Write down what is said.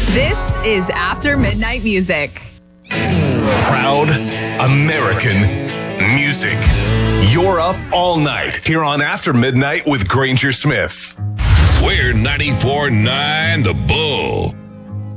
This is After Midnight Music. Proud American music. You're up all night here on After Midnight with Granger Smith. We're 94.9 The Bull.